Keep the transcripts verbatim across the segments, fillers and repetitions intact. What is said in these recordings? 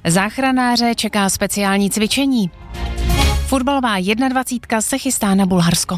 Záchranáře čeká speciální cvičení. Fotbalová jednadvacítka se chystá na Bulharsko.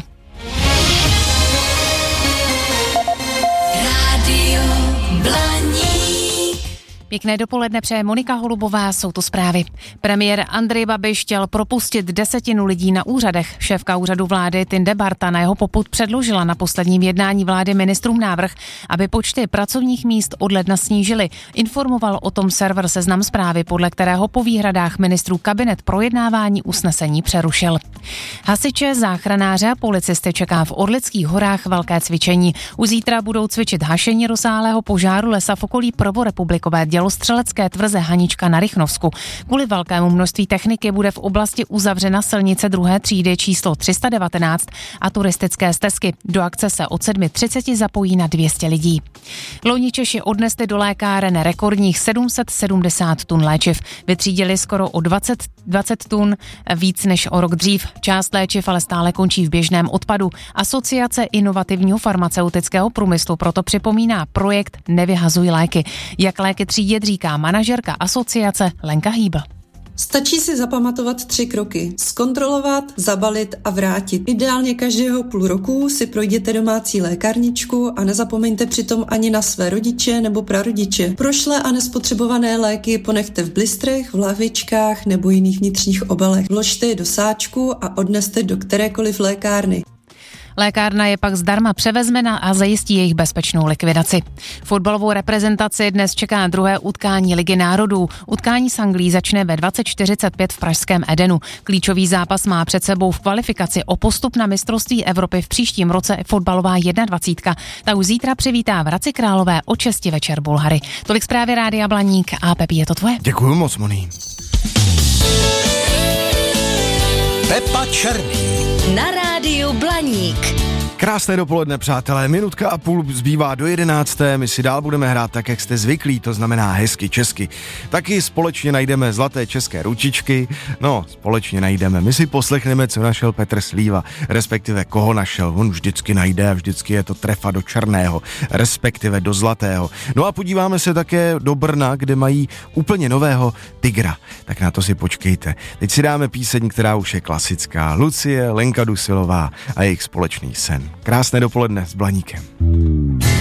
Pěkné dopoledne přeje Monika Holubová, jsou to zprávy. Premiér Andrej Babiš chtěl propustit desetinu lidí na úřadech. Šéfka úřadu vlády Tinde Barta na jeho popud předložila na posledním jednání vlády ministrům návrh, aby počty pracovních míst od ledna snížily. Informoval o tom server Seznam Zprávy, podle kterého po výhradách ministrů kabinet projednávání usnesení přerušil. Hasiče, záchranáře a policisty čeká v Orlických horách velké cvičení. Už zítra budou cvičit hašení rozsáhlého požáru lesa v okolí prvorepublikové dělostřelecké tvrze Hanička na Rychnovsku. Kvůli velkému množství techniky bude v oblasti uzavřena silnice druhé třídy číslo tři sta devatenáct a turistické stezky. Do akce se od sedm třicet zapojí na dvě stě lidí. Loni Češi odnesli do lékáren rekordních sedm set sedmdesát tun léčiv. Vytřídili skoro o dvacet, dvacet tun víc než o rok dřív. Část léčiv ale stále končí v běžném odpadu. Asociace inovativního farmaceutického průmyslu proto připomíná projekt Nevyhazuj léky. Jak léky třídit, říká manažerka asociace Lenka Hýbl. Stačí si zapamatovat tři kroky. Zkontrolovat, zabalit a vrátit. Ideálně každého půl roku si projděte domácí lékárničku a nezapomeňte přitom ani na své rodiče nebo prarodiče. Prošlé a nespotřebované léky ponechte v blistrech, v lahvičkách nebo jiných vnitřních obalech. Vložte je do sáčku a odneste do kterékoliv lékárny. Lékárna je pak zdarma převezmena a zajistí jejich bezpečnou likvidaci. Fotbalovou reprezentaci dnes čeká druhé utkání Ligy národů. Utkání s Anglií začne ve dvacet čtyřicet pět v pražském Edenu. Klíčový zápas má před sebou v kvalifikaci o postup na mistrovství Evropy v příštím roce fotbalová jednadvacítka. Ta už zítra přivítá v Hradci Králové o šesti večer Bulhary. Tolik zprávy Rádia Blaník a Pepi, je to tvoje. Děkuju moc, Moni. Pepa Černý na rádiu Blaník. Krásné dopoledne, přátelé. Minutka a půl zbývá do jedenácté. My si dál budeme hrát tak, jak jste zvyklí, to znamená hezky česky. Taky společně najdeme zlaté české ručičky. No, společně najdeme. My si poslechneme, co našel Petr Slíva, respektive koho našel. On vždycky najde a vždycky je to trefa do černého, respektive do zlatého. No a podíváme se také do Brna, kde mají úplně nového tygra. Tak na to si počkejte. Teď si dáme píseň, která už je klasická. Lucie, Lenka Dusilová a jejich společný sen. Krásné dopoledne s Blaníkem.